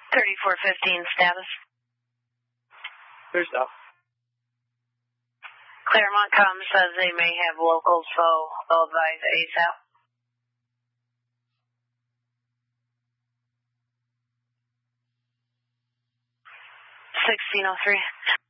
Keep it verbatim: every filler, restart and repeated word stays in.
thirty-four fifteen status. Clear stuff. Claremont Com says they may have locals, so they'll advise ASAP. sixteen oh three.